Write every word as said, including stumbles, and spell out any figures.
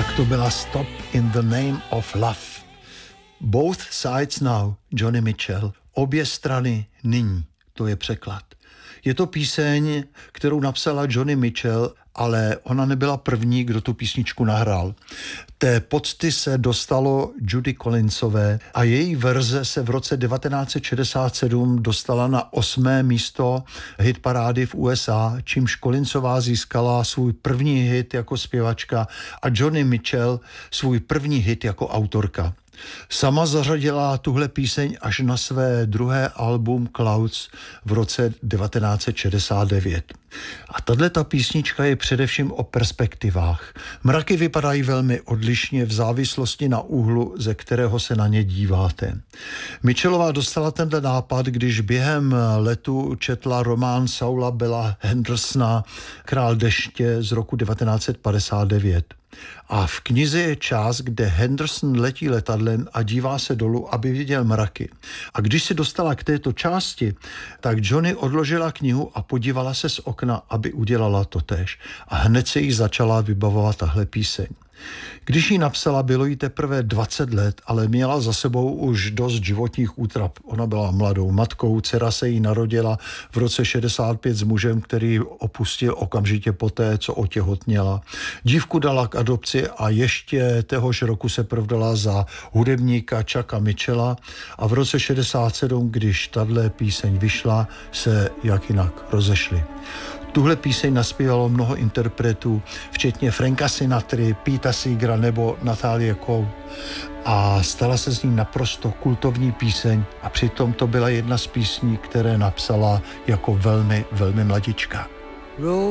To byla Stop in the Name of Love. Both Sides Now, Joni Mitchell. Obě strany nyní, to je překlad. Je to píseň, kterou napsala Joni Mitchell, ale ona nebyla první, kdo tu písničku nahrál. Té pocty se dostalo Judy Collinsové a její verze se v roce devatenáct set šedesát sedm dostala na osmé místo hitparády v U S A, čímž Collinsová získala svůj první hit jako zpěvačka a Joni Mitchell svůj první hit jako autorka. Sama zařadila tuhle píseň až na své druhé album Clouds v roce devatenáct set šedesát devět. A tato písnička je především o perspektivách. Mraky vypadají velmi odlišně v závislosti na úhlu, ze kterého se na ně díváte. Mitchellová dostala tenhle nápad, když během letu četla román Saula Bella Hendersona Král deště z roku devatenáct set padesát devět. A v knize je část, kde Henderson letí letadlem a dívá se dolů, aby viděl mraky. A když se dostala k této části, tak Joni odložila knihu a podívala se z okna, aby udělala totéž. A hned se jí začala vybavovat tahle píseň. Když ji napsala, bylo jí teprve dvacet let, ale měla za sebou už dost životních útrap. Ona byla mladou matkou, dcera se jí narodila v roce šedesát pět s mužem, který opustil okamžitě poté, co otěhotněla. Dívku dala k adopci a ještě téhož roku se provdala za hudebníka Chucka Mitchella a v roce šedesát sedm, když tahle píseň vyšla, se jak jinak rozešli. Tuhle píseň naspívalo mnoho interpretů, včetně Franka Sinatry, Peta Seegera nebo Natalie Cole. A stala se z ní naprosto kultovní píseň a přitom to byla jedna z písní, které napsala jako velmi, velmi mladička.